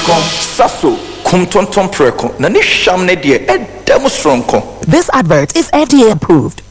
preko saso kumtonton preko na ne hwam ne de edem stronko. This advert is FDA approved.